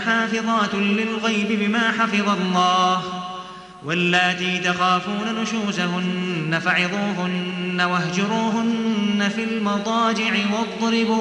حافظات للغيب بما حفظ الله واللاتي تخافون نشوزهن فعظوهن واهجروهن في المضاجع واضربوهن